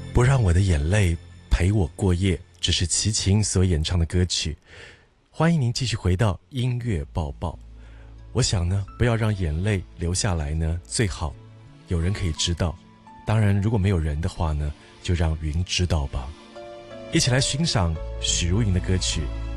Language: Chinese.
不让我的眼泪陪我过夜，这是齐秦所演唱的歌曲。欢迎您继续回到音乐报报。我想呢，不要让眼泪流下来呢，最好有人可以知道。当然，如果没有人的话呢，就让云知道吧。一起来欣赏许茹芸的歌曲